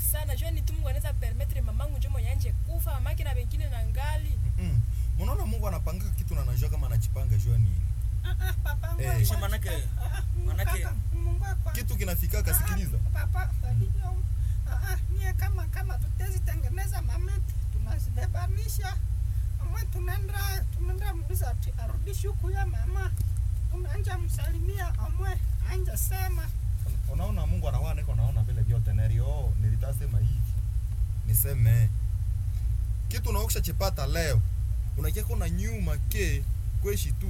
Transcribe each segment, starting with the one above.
sana. Jua ni tu Mungu anaweza permettre mamangu njomo yanje kufa, mamake na wengine na ngali. Unaona Mungu anapanga kitu na anajua kama anachipanga jua nini. Papa. Kisha manake kitu kinafika kasikiliza. Papa, nie kama tutezi tengeneza mameti, tunazibebanisha. Mama tunaenda muuliza ati arudishe huku ya mama. Tunaanza msalimia amwe, anja sema. Unaona Mungu anaona iko naona vile vyote nerio nilitasema hivi. Niseme kitu unaokisha chipata leo. Unakia kuna nyuma ke kweshi tu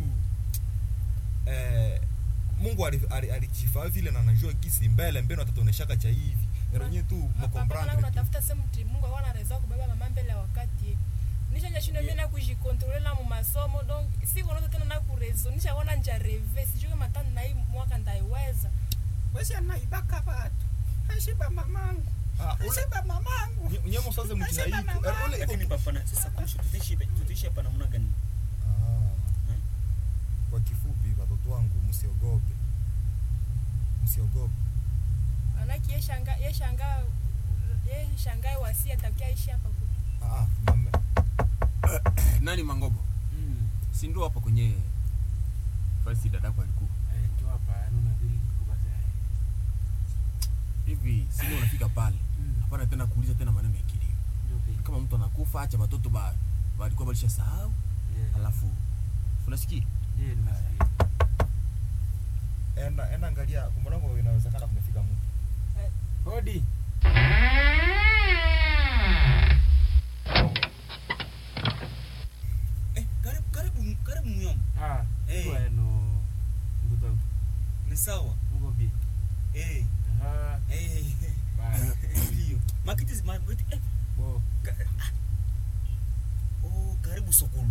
Mungu alichifaa vile na anajua gisi mbele mbeno atatuoneshaka cha hivi. Ndio tu mkomprendre. Unatafuta sema Mungu hawana reza kubeba mama mbele ya wakati. Nisha shino mimi na kujikontrole na mu masomo donc si unaona tena na kurezo nisha wana nja reve sijui kama tani na hii mwaka ndaiweza. Wewe anaibaka watu. Hashiba mamangu. Hashiba mamangu. Nyemo sasa mkinaiko. Lakini papa na sasa kumsho tutishi hapa namna gani? Kwa kifupi watoto wangu msiogope. Msiogope. Anaki yeshangae wasia atakia ishi hapa kwa. Mama. Nani Mangobo? Si ndio hapa kwenye falsi dadako alikuwa. Ndio hapa anaona vile kubaza. Hivi sio unafika pale. Hapana tena kuuliza tena maneno ya kilio. Kama mtu anakufa acha watoto walikuwa balisha sahau. Alafu unasikia? Ndio nimesikia. Enda angalia kumwanangu inawezekana kumefika mtu. Hodi. Karibu myomba. Bueno. Ndugu. Ni sawa. Mungu bi. Ndio. Makiti Bo. Karibu sokoni.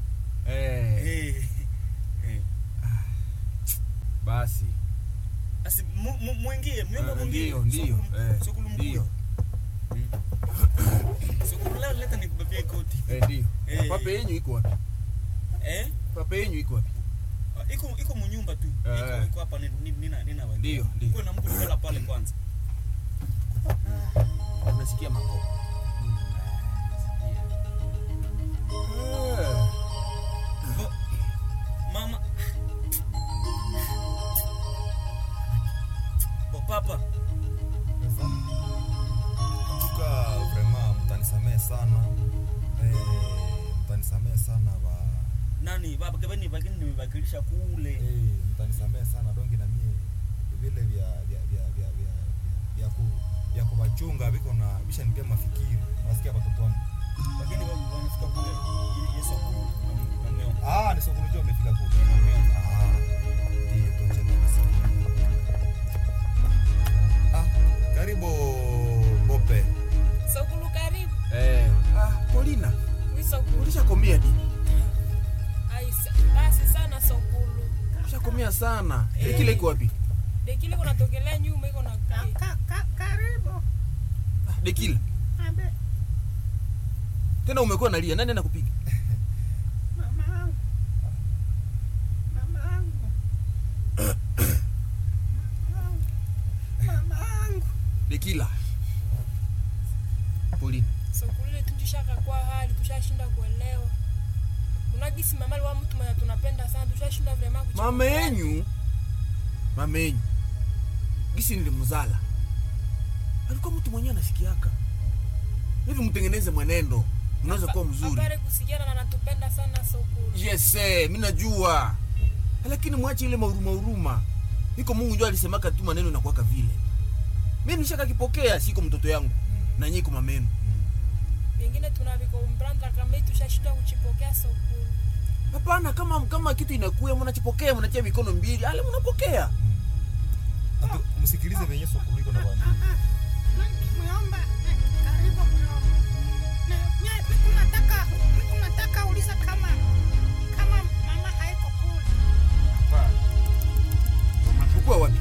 Basi. Asi muingie, myomba mwingie. Ndio. Sokoni Ndio. Sokoni leta nikubebea koti. Ndio. Papa yenyu iko wapi? Papa yenyu iko wapi? Iko mnyumba tu. Iko hapa nina wewe. Ndio. Uko na mtu kula pale kwanza. Unasikia Mangobo? Mama. Papa. Tuka vraiment mtanisamee sana. Mtanisamee sana ba. Nani baba kebeni bagini nimebakilisha kule. Mtanisamee sana dongi na mie vile vya kubachunga biko na bisha nipia mafikiri. Nasikia watoto wangu. Lakini baba wanafika kule. Yesu na meo. Ni sokoni jo umefika kule. Ndio tonje na basi. Karibu Bope. Sokulu karibu. Polina. Wisokulu. Ulishakomea di? Basi sana sokulu. Ulishakomea sana. Kile iko wapi? Dekile kuna tokelea nyuma iko na Karibu. Dekile. Abe. Tena umekuwa nalia. Nani anakupiga? Mamangu. Dekila. Polina. Sokulu tunjishaka kwa hali tushashinda kuelewa. Kuna gisi mama wa mtu mwenye tunapenda sana tushashinda vraiment kuchukua. Mama yenyu. Gisi nilimzala. Alikuwa mtu mwenye anasikiaka. Hivi mtengeneze mwenendo. Unaweza kuwa mzuri. Apare kusikiana na anatupenda sana Sokulu. Yes, mimi najua. Lakini mwache ile huruma. Iko Mungu ndio alisemaka tu maneno na kuwaka vile. Mimi nishaka kipokea siko mtoto yangu. Na nyiko mamenu. Wengine tunavikoombranda kama tushashinda kuchipokea Sokulu. Hapana kama kitu inakuya mnachipokea mnatia mikono mbili. Ale mnapokea. Msikilize venye Sokulu iko na bwana. Myomba. Karibu myomba. Unataka uliza kama mama haiko kule. Uko wapi?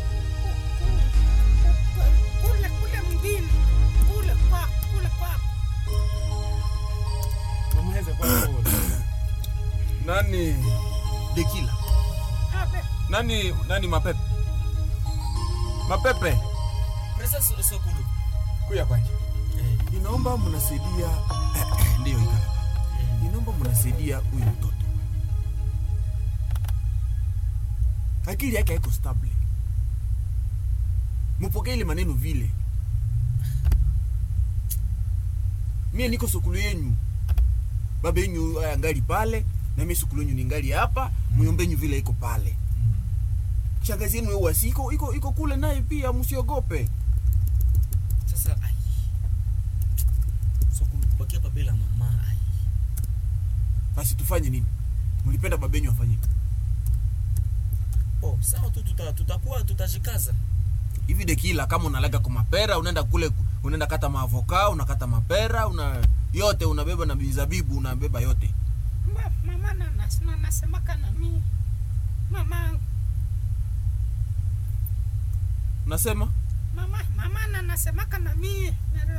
Kule mjini. Kule kwa. Mama heza kwa kule. Nani? Dekila. Abe. Nani Mapepe? Mapepe. Presa Sokulu. Kuya kwanza. Ninaomba mnasaidia ndio ikala. Ninaomba mnasaidia huyu mtoto. Akili yake haiko stable. Mpokee ile maneno vile. Mimi niko sokulu yenu. Baba yenu angali pale na mimi sokulu yenu ningali hapa, muombe yenu vile iko pale. Shangazi yenu wewe iko kule naye pia msiogope. Sasa ai. Sokulu kubakia hapa bila mama ai. Basi tufanye nini? Mlipenda baba yenu afanye. Oh, sawa tu tutakuwa tutajikaza. Hivi Dekila kama unalaga kwa mapera unaenda kule unaenda kata maavoka, unakata mapera, yote unabeba na mizabibu unabeba yote. Mama nasema kana mimi. Mama Unasema? Mama nasema kana mimi.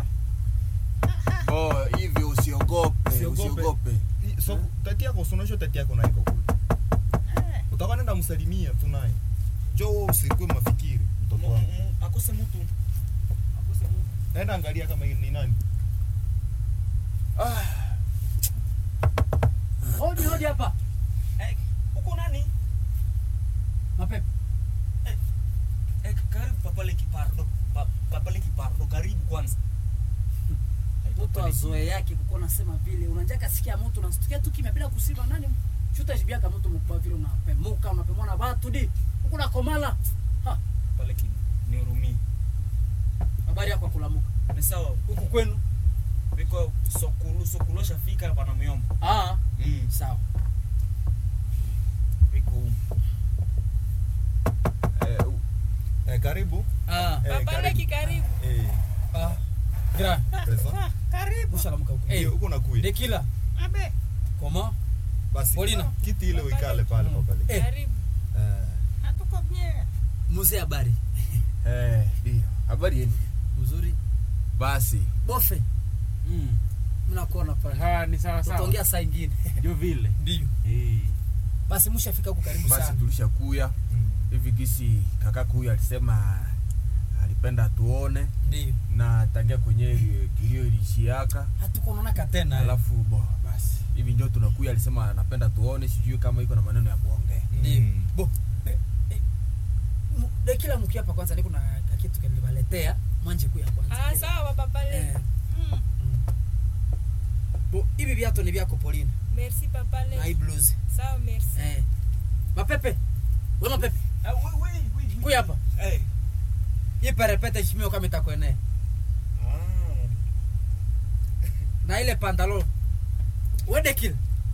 Oh, hivi usiogope. So tati yako sonosho tati yako naiko kule. Utakuwa nenda msalimia tunaye. Njoo usikue mafikiri mtoto wangu. Akose mtu. Nenda angalia kama ni nani. Hodi hapa. Uko nani? Mapepe. Karibu Papa Leki Pardo, karibu kwanza. Mtu azoe yake kuko nasema vile. Unajaka sikia mtu unasikia tu kimya bila kusema nani. Shuta jibia kama mtu mkubwa vile unapemuka unapemona watu di. Huko na komala. Papa Leki ni urumi. Habari yako kulamuka. Ni sawa. Huko kwenu. Biko sokulu shafika hapa na myombo. Sawa. Biko Karibu. Papa Leki karibu. Gra. Pesa. Karibu. Salamuka huko. Ndio uko nakuya. Dekila. Abe. Koma. Basi. Polina. Kiti ile uikale pale Papa Leki. Karibu. Hatuko bien. Mzee habari. Ndio. Habari yenu? Mzuri. Basi. Bofe. Mnakuona pale. Ni sawa. Tutaongea saa nyingine. Ndio vile. Ndio. Basi mshafika huko karibu sana. Basi tulishakuya. Hivi kisi kaka huyu alisema alipenda tuone. Ndio. Na tangia kwenye kilio ilishiaka. Hatukuonana tena. Alafu basi. Hivi ndio tunakuya alisema anapenda tuone, sijui kama iko na maneno ya kuongea. Ndio. Dekila mkia hapa kwanza niko na kitu kinibaletea. Mwanje kuya kwanza. Sawa Papa Leki. Hivi viatu ni vyako Polina. Merci Papa Leki. Na hii blues. Sawa merci. Mapepe. Wewe mapepe. Oui. Kuya hapa. Hii perepete shimio kama itakuenea. Na ile pantalon. Wewe Dekila.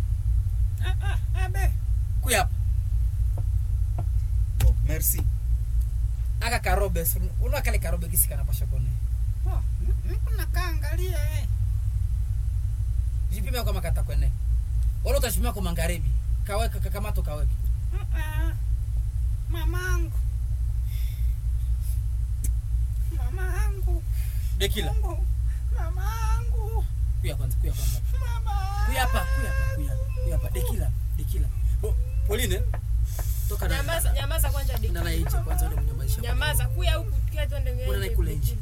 Abe. Kuya hapa. Bon, merci. Aka karobe. Una kale karobe kisi kana pasha kone. Niko nakaangalia Jipime kama katakwene. Wala utashimia kwa magharibi. Kaweka kakamato kaweka. Mamangu. Dekila. Mamangu. Kuya kwanza. Mama. Kuya hapa. Dekila. Pauline. Toka na. Nyamaza kwanza Dekila. Na nje kwanza ndio mnyamaisha. Nyamaza kuya huku kila twende ngene. Mbona naikule nje?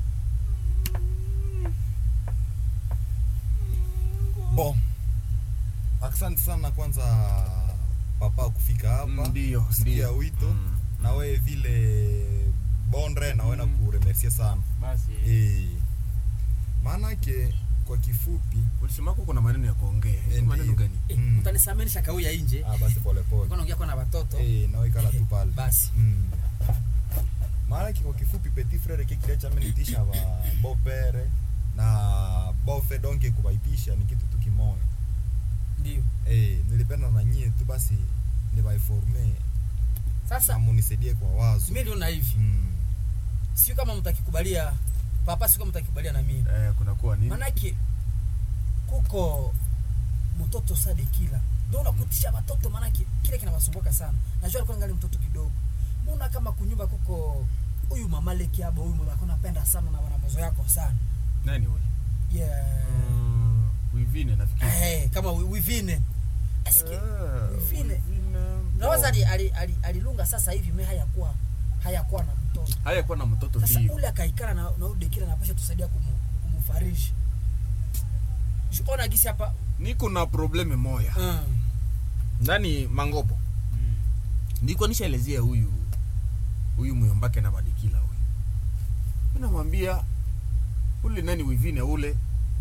Bon. Asante sana kwanza papa kufika hapa. Ndio. Wito. Na wewe vile Bondre na wewe na kuremercia sana. Basi. Maana yake kwa kifupi ulisema kuna maneno ya kuongea. Maneno gani? Utanisameni kauya nje. Basi pole. Unaongea kwa na watoto. Na wewe kala tu pale. Basi. Maana yake kwa kifupi petit frère kile cha amenitisha ba bopere na bofe donge kubaitisha ni kitu tu kimoja. Ndio. Nilipenda na nyie tu basi nibaiforme. Sasa munisaidie kwa wazo. Mimi ndio na hivi. Sio kama mtakikubalia papa, sio kama mtakikubalia na mimi. Kuna kuwa nini? Maana yake kuko mtoto sade kila. Ndio unakutisha watoto maana yake kile kinawasumbuka sana. Najua alikuwa angalia mtoto kidogo. Mbona kama kunyumba kuko huyu mama Leki hapo, huyu mama anapenda sana na wanamozo yako sana. Nani yule? Wivine nafikiri. Kama Wivine. Asikie. Wivine. Nawaza alilunga sasa hivi mimi hayakuwa na mtoto. Hayakuwa na mtoto ndio. Sasa ule akaikala na Dekila na pasha tusaidia mfariji. Ona gisi hapa niko na probleme moya. Ndani Mangopo. Niko nishaelezea huyu myombake na Badikila huyu. Mimi namwambia ule nani wivine ule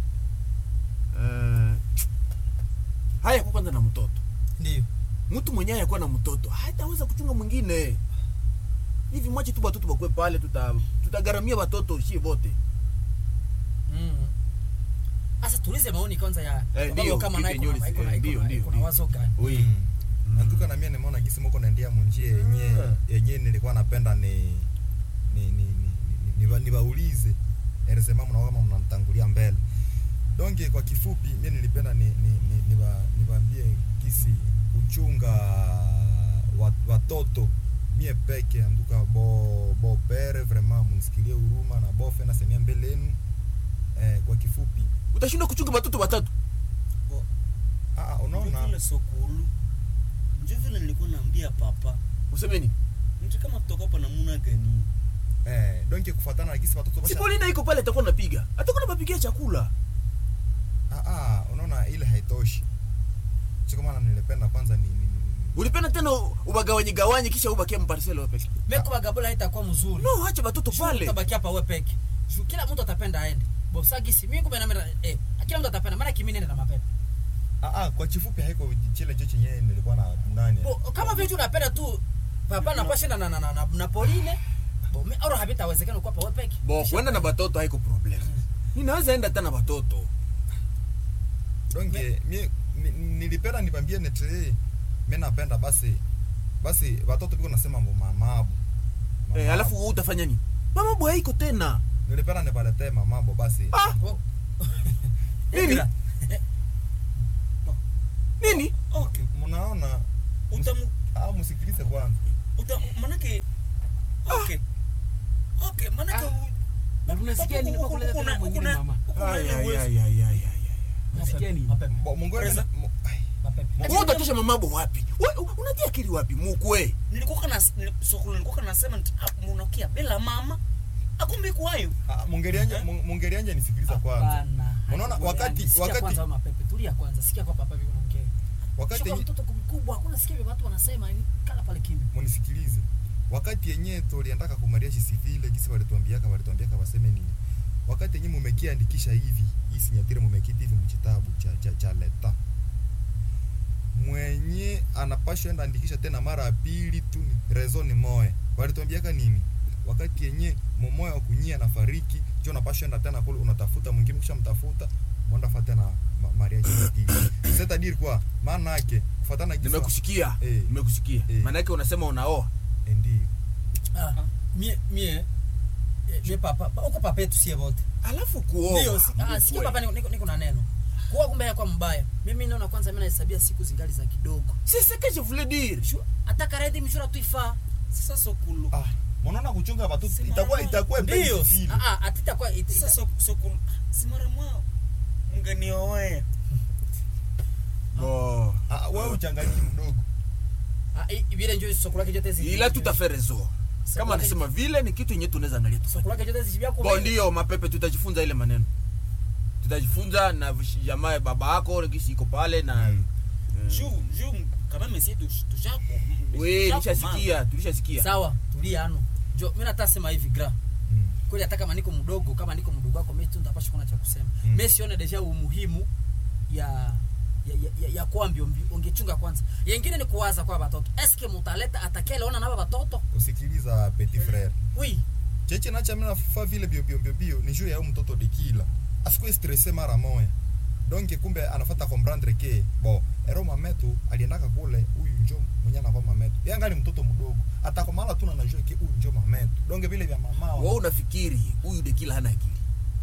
haya kwa kwanza na mtoto. Ndio. Mtu mwenyewe yakuwa na mtoto hataweza kuchunga mwingine. Hivi mwache tu watoto bakwe pale tutagaramia watoto shie wote. Asa tulize maoni kwanza ya ndio, kama naye ndio. kuna wazo gani? Oui. Natuka na mimi nimeona gisi mko naendea munjie yenyewe nilikuwa napenda ni baulize. Eresema mna kama mnamtangulia mbele. Donc kwa kifupi mimi nilipenda niwaambie gisi kuchunga watoto mie peke anduka bo pere vraiment mnisikilie huruma na bofe na semia mbele yenu. Kwa kifupi Utashinda kuchunga watoto watatu. Unaona Vile sokulu. Ndio vile nilikuwa naambia papa. Useme nini? Mtu kama kutoka hapa namuna gani? Donc kufuatana na gisi watoto basha. Sipolina iko pale atakuwa napiga. Atakuwa napigia chakula. Unaona ile haitoshi. Sio kama nilipenda kwanza ni ulipenda tena ubagawanye kisha ubakie mparsele wewe peke. Meko bagabola haitakuwa mzuri. No, acha watoto pale. Utabaki hapa wewe peke. Kila mtu atapenda aende. Bosagisi mimi kumbe na kila mtu atapenda maana kimi nenda na mapema. Kwa kifupi haiko chile choche yenyewe nilikuwa na ndani. Kama vile unapenda tu papa na pashinda na Pauline. Mimi oro habitawezekana kwa hapa wewe peke. Kwenda na watoto haiko problem. Ninaweza enda tena watoto. Donc nilipenda nipambie nete mimi napenda basi watoto biko nasema mamabu. Alafu wewe utafanya nini? Mamabu haiko tena. Nilipenda nipalete mamabu basi. Nini? Nini? Okay, mnaona msikilize kwanza. Manake okay, manake unasikia nini kwa kuleta tena mwingine mama? Unasikia nini? Mungu wewe utatosha mamabu wapi? Unatia akili wapi mukwe? Nilikuwa nasema munakia bila mama. Akumbe kwayo. Mungerianja nisikiliza kwanza. Unaona wakati kwanza mapepe tulia kwanza sikia kwa papa biko naongea. Wakati mtoto mkubwa hakuna sikia watu wanasema kala pale kimya. Munisikilize. Wakati yenyewe tuliandaka kumaria civile gisi walituambiaka waseme nini. Wakati yenyewe mumekia andikisha hivi, hii sinyatire mumekiti hivi mchitabu cha leta. Mwenye anapaswa enda andikisha tena mara ya pili tu ni raison moja. Walituambiaka nini? Wakati yenye momoya kunyia na fariki, njoo unapaswa enda tena kule unatafuta mwingine kisha mtafuta, mwenda fuata na Maria Jiti. Sasa dire kwa maana yake kufuatana gisa. Nimekusikia. Maana yake unasema unaoa. Ndio. Mie papa uko papa yetu sie wote. Alafu kuoa. Ndio sikia papa niko na neno. Kuoa kumbe ya kwa mbaya. Mimi naona kwanza mimi nahesabia siku zingali za kidogo. C'est ce que je voulais dire. Ataka redi mishura tu ifa. Sasa sokulu. Mbona kuchunga watoto itakuwa ndio. Atitakuwa sasa sokulu. Si mara mwao. Mngenioe. Wewe uchanganyiki mdogo. Vile njoo sokulu yake yote ila tutaferezo. Kama anasema vile ni kitu yenyewe tunaweza angalia tu. Sokulu yake yote zibia kwa. Ndio mapepe tutajifunza ile maneno. Tutajifunza na jamaa baba yako gisi iko pale na kama mesi tushako. Wewe tulishasikia. Sawa, tulia ano. Jo mimi natasema hivi gra. Kweli hata kama niko mdogo wako mimi tu nitapasha kuna cha kusema. Mimi sione deja umuhimu ya kwambio ungechunga kwanza. Yengine ni kuwaza kwa watoto. Eske mutaleta atakeleona na watoto? Usikiliza petit frère. Oui. Cheche nacha mimi nafa vile bio ni juu ya huyo mtoto Dekila. Asikuwe stressé mara moja. Donc kumbe anafuata comprendre que ero mametu aliendaka kule huyu njoo mwenye anakuwa mametu. Yeye angali mtoto mdogo. Atakomala tu na najua que huyu njoo mametu. Donc vile vya mama wewe unafikiri huyu Dekila hana akili?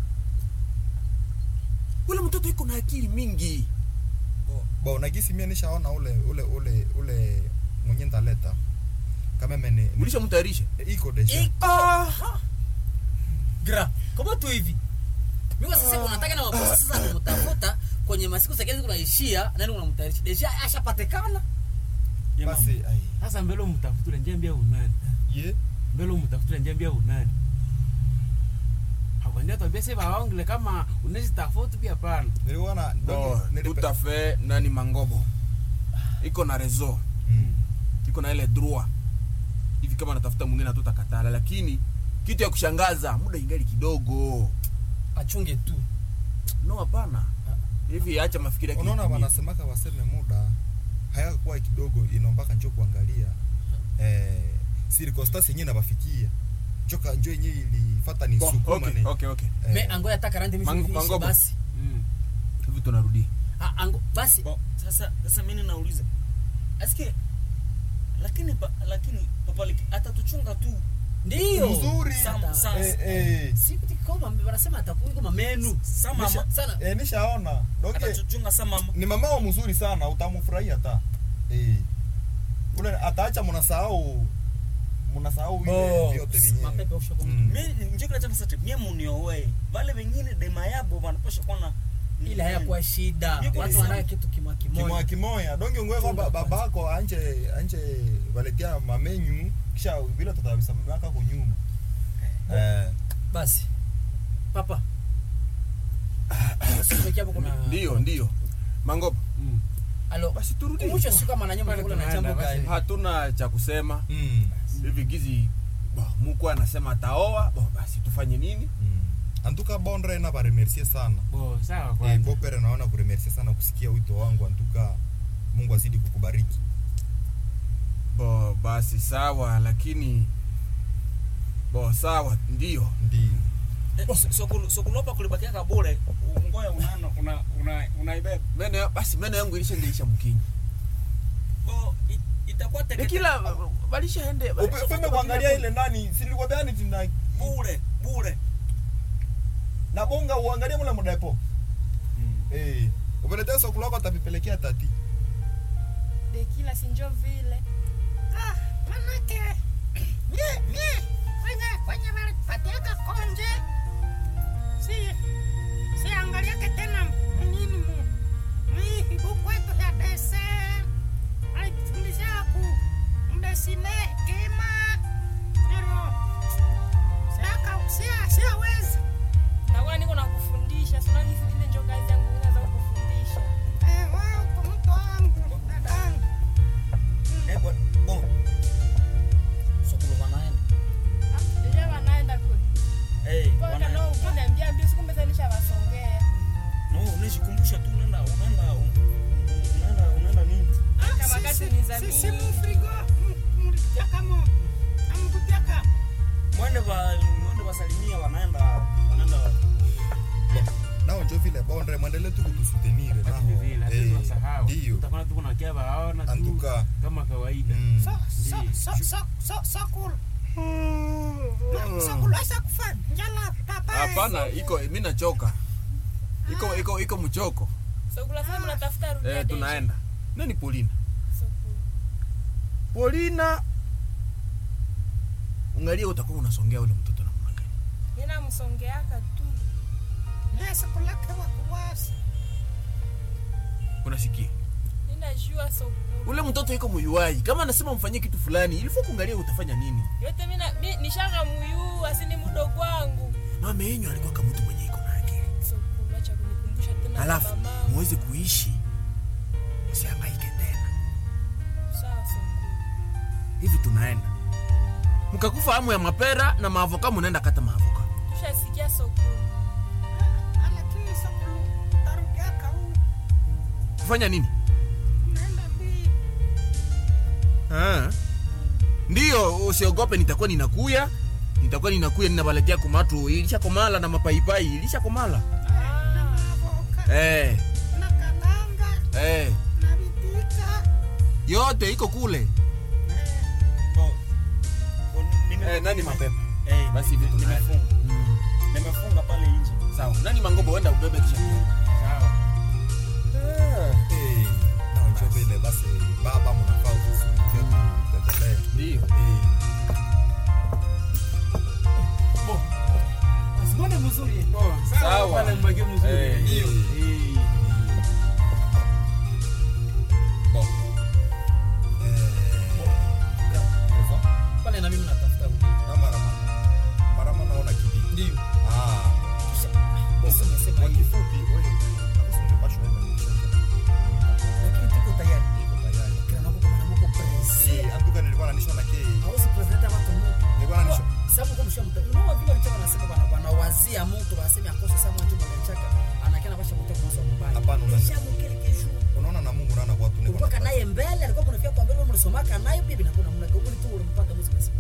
Ule mtoto yuko na akili mingi. Nagisi mimi nishaona ule mwenye ndaleta. Kama mene ulisha mtayarisha? Iko deja. Gra, kama tu hivi. Mimi sasa unataka na mabosi sasa kumtafuta kwenye masiku zake kunaishia nani unamtayarisha? Deja ashapatikana. Basi sasa mbele umtafuta njembia unani? Ye? Mbele umtafuta njembia unani? Hakwenda tuambia sasa waongle kama unaweza tofauti pia pana. Niliona Bon, tout à fait nani Mangobo. Iko na rezo. Iko na ile droit. Hivi kama natafuta mwingine hatutakatala, lakini kitu ya kushangaza muda ingali kidogo. Achunge tu. No hapana. Hivi acha mafikiri yake. unaona wanasemaka waseme muda hayakuwa kidogo, inombaka njoo kuangalia circumstance yenyewe nabafikia choka njoo yenyewe ilifuata ni Bon, sukuma okay, ni okay. Me angoya ataka rande mimi Mangobo. basi. Hivi tunarudi. Ango basi. Bon, sasa mimi nauliza. Asikie. Lakini papa atatuchunga tu. Ndio. mzuri Sam. Siku tikoma wanasema atakuwa kama menu. Sama Sana. nishaona donc atatuchunga sama. ni mama mzuri sana, utamfurahia hata ule ataacha mnasahau ile vyote vyenyewe. Mapepe ofisho kwa mtu. Mimi njoo cha sasa mimi munioe. Wale wengine dema yabo wanapaswa kuona Ile hayakuwa shida. Niko Watu sawa. wanataka kitu kimoja. Kimoya donge ngwe kwa babako anje waletea mamenyu kisha bila tutabisamaka kwa nyuma. Basi. Papa. Sikia hapo kuna Ndio. Mangobo. Alo. Basi turudi. Mwisho siku kama nanyama kula na jambo gani? Hatuna cha kusema. Hivi gizi mko anasema ataoa, basi tufanye nini? Antuka Bondre na ba remercier sana. Bo sawa kwanza. Bopere naona kuremercier sana kusikia wito wangu, antuka Mungu azidi kukubariki. Basi sawa, lakini sawa ndio. Sokulopa kulibakia kabure. Ngoja unaibeba. Meno yangu ilishaendeisha mkinyi. Itakuwa Kila walishaende. Upende kuangalia ile nani, silikwambia ni tuna bure. na bonga uangalie mule mdepo. Upelete soko lako atapelekea tati. De kila sinjo vile. Manake mie kwenye walipatiaka konje si angaliake tena nini hibuku wetu ya dese alitufundisha mdesine kema nero siawezi Nakuwa niko nakufundisha, sina hizi vile ndio kazi yangu ninaanza kukufundisha. wewe uko mtu wangu dadangu Bon. Sokolo wanaenda. Ndio wanaenda kule. Kwa hiyo ndio ukiniambia mbio siku mbele nishavasongea. No, unajikumbusha tu unaenda nini? Kama kazi ni za mimi. si mfrigo mlitaka amkutiaka Mwende wasalimia wanaenda Nao ndio vile Bondre mwendelee tu kutusutenir nao. Vile lazima usahau. Ndio. Utakuwa tu kuna kia baona tu Antuka kama kawaida. sakulasa kufa njala papa Hapana, mimi nachoka. Iko mchoko. Sokula sasa mnatafuta rudia. Tunaenda. Nani Polina? Sokula. Polina. Ungalia utakuwa unasongea ule mtoto na mwana. Nina msongeaka tu. sakulaka wakuwasa Unasikia? Ninajua sokula. Ule mtoto yuko muyuai. Kama anasema mfanyie kitu fulani, ilifaa kuangalia utafanya nini. Yote mimi nishaka muyu asini mdogo wangu. Mama yenu alikuwa kama mtu mwenye iko na akili. Sokula cha kunikumbusha tena Alafu mama. muweze kuishi. Usihangaike tena. Sawa sokula. Hivi tunaenda. Mkakufa hamu ya mapera na maavoka mnaenda kata maavoka. Tushasikia sokula. lakini sakulu tarudiaka Kufanya nini? unaenda mbii Ndio, usiogope, nitakuwa ninakuya ninabaletea kumatu ilishakomala na mapaipai ilishakomala. na mavoka na kalanga na vitika Yote iko kule. Nani mapepe? Basi hivi tunaenda. Nimefunga pale nje. Sawa. Nani Mangobo wenda ubebe kisha. Sawa. nao ndio vile basi baba mnafaa vizuri tuendelee. Ndio. Asimone mzuri. Sawa. Pale mbage mzuri. Ndio. Pale na mimi natafuta. Marama naona kipi. Ndio. kusema Kwa hivi. kifupi wewe akose ungepashwa enda kushanja. Lakini tuko tayari. Niko tayari. Kila nako kama nako presi. Antuka nilikuwa nanisha na kei. Hawezi presenta watu mtu. Nilikuwa nanisha. Sababu kwa mshamu. Unaona vile walichaka wanasema bana wazia mtu wanasema akose sababu njoo mwanachaka anakana basha kutoka mwanzo mbaya. Hapana, Mshamu kile kesho. unaona na Mungu nana kwa watu niko. Ulikuwa naye mbele alikuwa unafika kwa mbele mlisomaka naye bibi na kuna mna goli tu ulimpata mwezi basi.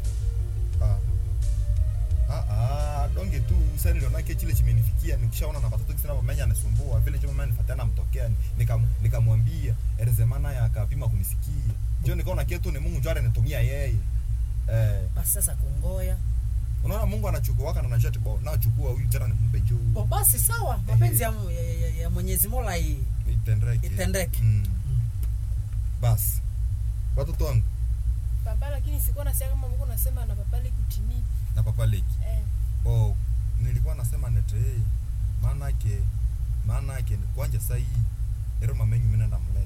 Donge tu sasa niliona kile chile chimenifikia nikishaona na watoto kisina wamenya anasumbua vile chama mimi nifuatana mtokea nikamwambia erezemana ya akapima kunisikia. Ndio nikaona kitu ni Mungu njoo anatumia yeye. Basi sasa kungoya. Unaona Mungu anachukua na anajua tibo na achukua huyu tena nimpe juu. Basi sawa, mapenzi ya Mwenyezi Mola itendeke. Basi. Watoto wangu Papa lakini sikuwa nasema kama mko nasema na papa leki kutini. na papa leki. Nilikuwa nasema nete maana yake ni kwanja sasa hii. Ero mamenyu mimi nenda mlete.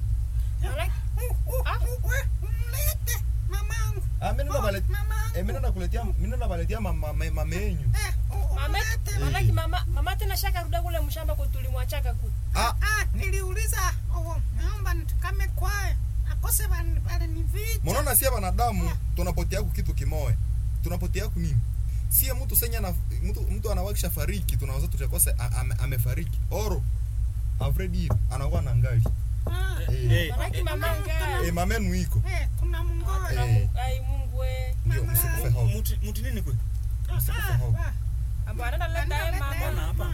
Mlete mamangu. Mimi nenda kuletea mamenyu. Malaki mama tena shaka ruda kule mshamba kwa tulimwachaka kule. Niliuliza naomba nitukame kwae. Akose bale ni vitu. Mnaona si wanadamu tunapotea kitu kimoja. Tunapotea nini? Si mtu senya na mtu anawakisha fariki tunaweza tutakose amefariki. Oro Alfredi anakuwa na ngali. Malaki mama ngai. Mamenu iko. Kuna Mungu. Ai Mungu we. Ndio msikufe hao. Mtu nini kwe? Msikufe hao. Ambo anaenda leta mama. Hapa.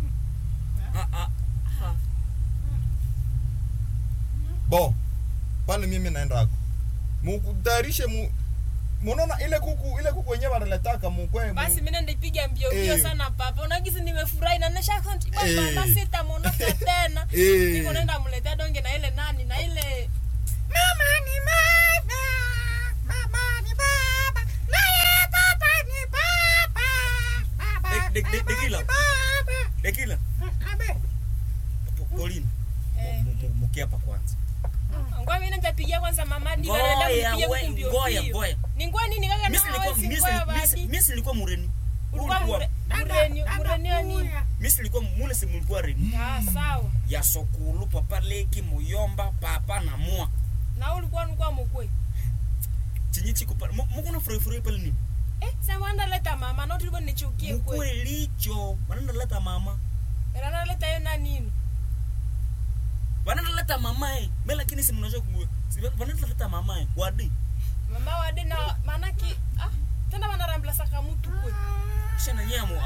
Bo. Pale mimi naenda hako. Mukutayarishe Munaona ile kuku wenyewe wanaletaka mkwe. Basi mimi nenda ipiga mbio sana papa. Unagisi nimefurahi na nasha account baba na sita monaka tena. Niko naenda mletea donge na ile nani na ile Mama ni mama. Mama ni baba. Naye papa ni baba. Baba. Dekila. Abe. Pauline. Mkia hapa kwanza. Ngoja mimi nitapigia kwanza mama ndi wanaenda kupigia kumbio. Ngoja. Ni ngoja nini kaka na wewe Mimi nilikuwa mureni. Ulikuwa mureni nini? Mimi nilikuwa mule si mlikuwa reni. Sawa. Ya sokulu papa leki muyomba papa na mua. Na ulikuwa mkwe. Chinyichi kupa. Mungu na furoi pale nini? Sasa wanda leta mama na tulikuwa nichukie kwe. Mkwe licho. Wanaenda leta mama. Era leta yeye na nini? Wanaenda leta mama Mimi lakini si mnajua kumwe. Wanaenda leta mama Wadi. Mama wadi na manaki tena wanarambla saka mtu kwe. Shana nyamo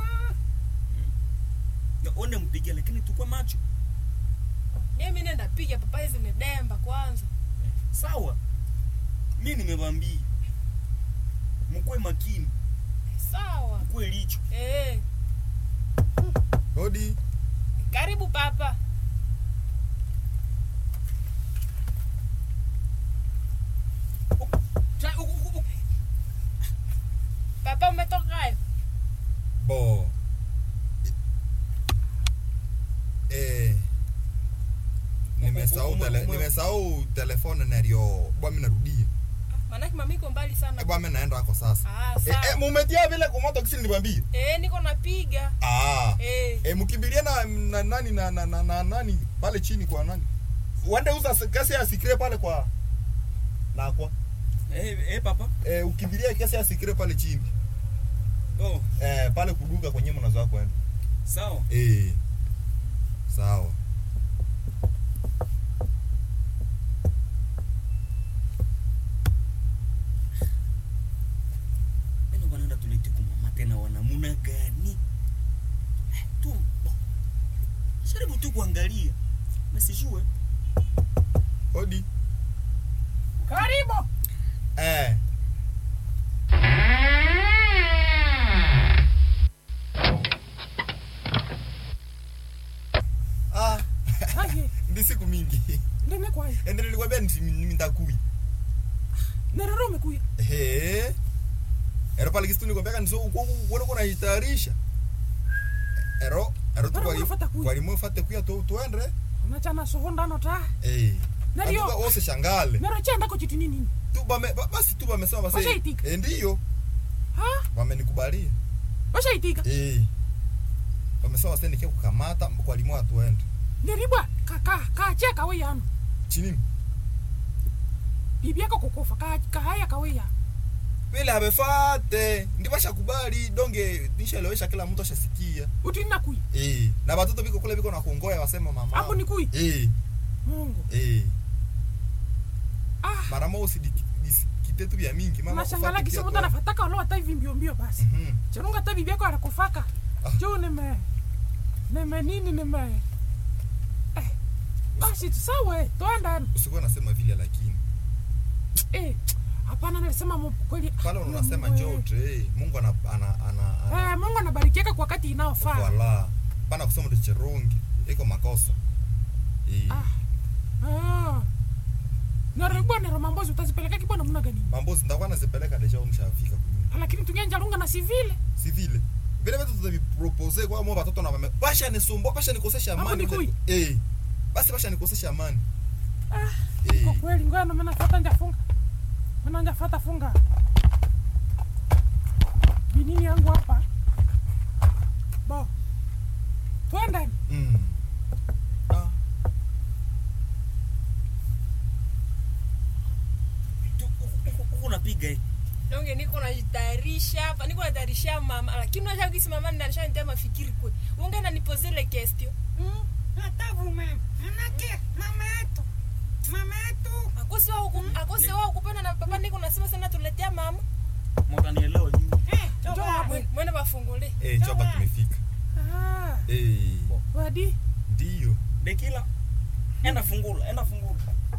na one mpigia lakini tukua macho. Mimi nenda piga papa hizi zimedemba kwanza. Sawa. Mimi nimewambia. Mkwe makini. Sawa. Mkwe licho. Hodi. Karibu papa. Papa umetoka? Bo. Nimesahau telefone ndio. Bwa mimi narudia. Manaki mami iko mbali sana. Bwa mimi naenda hako sasa. Sawa. Mumetia vile kwa moto kisini niwaambie. Niko napiga. Mkimbilia na nani na nani pale chini kwa nani? Wande uza kesi ya sikre pale kwa na kwa. Papa. Ukimbilia kesi ya sikre pale chini. Pale kuduka kwenye mnazo wako enda. Sawa. Sawa. Neno wanaenda tulete kwa mama tena wanamuna gani? Tu. Jaribu tu kuangalia. Msijue. Hodi. Karibu. Ndi siku mingi. Ndene kwa hiyo. Nilikwambia nitakui. Nerero umekuja. Ero pale kistu nikwambia niso uko kuna jitayarisha. Ero tu kwa limu fate kuya tuende. Unachana sohonda nota. Ndio wose shangale. Nero chenda ko chiti nini? Basi tu bamesema basi. Ndio. Wamenikubalia. Washaitika. wamesema wasende kukamata kwa limu atuende Niribwa kacheka we yano. chini Bibi yako kukufa kahaya kawe ya. vile amefate ndibasha kubali donge nishaelewesha kila mtu ashasikia Utina kui. na watoto biko kule biko na kuongoya wasema mama Hapo ni kui. Mungu. mara moja usidikite tu ya mingi mama Nashangala kisa mtu anafataka wala hata hivi mbio basi. Chirunga hata bibi yako anakufaka. Jo nime basi tusawe toenda. usikuwa nasema vile lakini hapana nilisema kweli pale unasema jote Mungu Mungu anabarikieka kwa wakati inaofaa. wala pana kusema tucheronge iko makosa Naribwa na mambozi utazipeleka kibona muna gani? mambozi ndakuwa nazipeleka deja umshafika kunyumba Lakini tungenja lunga na civile. Vile vitu tutavipropose kwa mwa watoto na mama. Pasha nisumbo, pasha nikosesha amani. Basi pasha nikosesha amani. Kwa kweli ngoja na mimi nafuata njafunga. Mimi nafuata funga. Binini yangu hapa. Bo. Twende. Unapiga Donge niko najitayarisha hapa, niko natayarisha mama, lakini unajua kisi mama ndanisha nitema mafikiri kwe. Ungeenda nipoze ile question. Natavu mama. Manake mama yetu. Akose wao kupenda na papa niko nasema sana tuletea mama. Mtanielewa nyinyi. Njoo hapo, mwende bafungule. Choba tumefika. Wadi. Ndio. Dekila. Enda fungula.